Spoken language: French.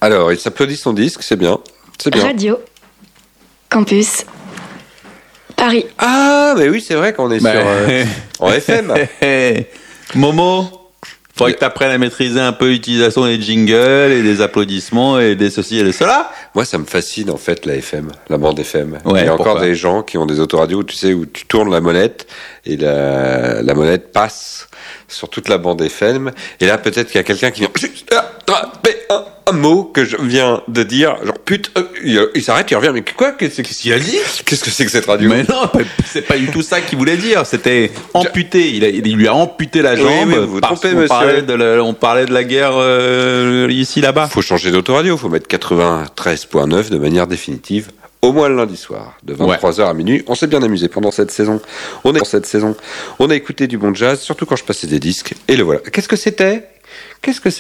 Alors, il s'applaudit son disque, c'est bien. C'est bien. Radio Campus Paris. Ah, mais oui, c'est vrai qu'on est en FM. Momo, faudrait que tu apprennes à maîtriser un peu l'utilisation des jingles et des applaudissements et des ceci et des cela. Moi, ça me fascine, en fait, la FM, la bande FM. Ouais, il y a pourquoi encore des gens qui ont des autoradios, tu sais, où tu tournes la molette et la molette passe sur toute la bande FM. Et là, peut-être qu'il y a quelqu'un qui vient juste attraper un mot que je viens de dire. Genre, il s'arrête, il revient. Mais quoi? Qu'est-ce qu'il a dit? Qu'est-ce que c'est que cette radio? Mais non, c'est pas du tout ça qu'il voulait dire. C'était amputé. Il lui a amputé la jambe. Oui, vous vous parce trompez, qu'on monsieur. on parlait de la guerre ici, là-bas. Faut changer d'autoradio. Faut mettre 93.9 de manière définitive. Au moins le lundi soir, de 23h à minuit. On s'est bien amusé pendant cette saison. On a écouté du bon jazz, surtout quand je passais des disques. Et le voilà. Qu'est-ce que c'était?